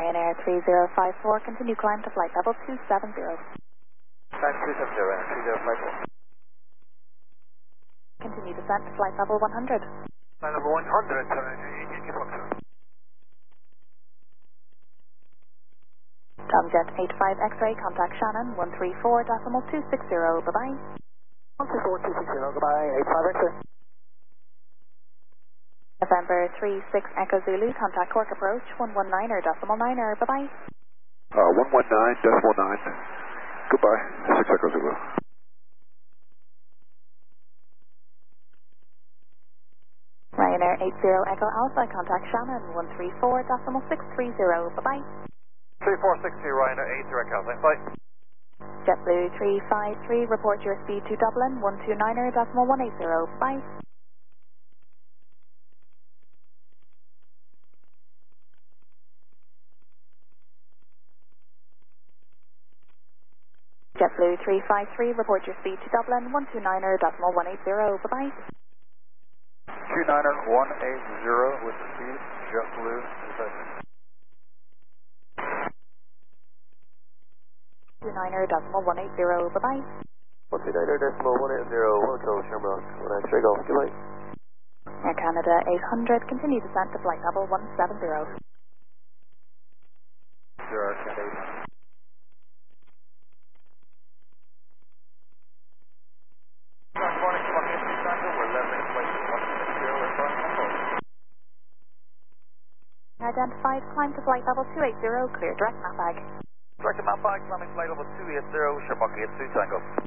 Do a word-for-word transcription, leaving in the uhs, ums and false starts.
Ryanair three zero five four, continue climb to flight level two seven zero. Climb two seven zero, Ryanair three zero five four. Continue descent to flight level one hundred. Flight level one hundred, Indian Foxtrot. Tomjet eight five X-ray, contact Shannon one three four decimal two six zero, bye-bye. one three four two six zero, goodbye, eight five X-ray. November three six Echo Zulu, contact Cork approach one one nine er decimal nine er, bye-bye. Uh, one one nine decimal nine, goodbye, six Echo Zulu. Ryanair eight zero Echo Alpha, contact Shannon one three four decimal six three zero, bye-bye. three four six zero, Ryanair eight zero Echo, thanks, bye. JetBlue three five three, report your speed to Dublin one two nine er decimal one eight zero, bye. JetBlue three five three, report your speed to Dublin one two nine er decimal one eight zero, bye-bye. two nine er one eight zero with the speed, JetBlue, two nine er decimal one eight zero, bye-bye. one two nine er decimal one eight zero, Hotel Shamrock, one X-ray Golf, goodbye. Air Canada eight hundred, continue descent to flight level one seven zero. Sure, Canada eight hundred. Identified, climb to flight level two eight zero, clear direct map bag. Direct map bag, climbing flight level two eight zero, Shamrock eight two Tango.